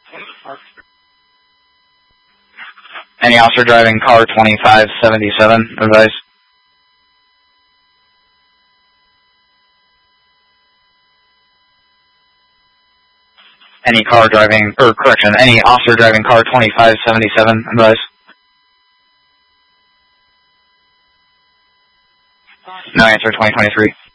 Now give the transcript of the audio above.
Any officer driving car 2577, advise. Any officer driving car 2577, advise. No answer, 2023.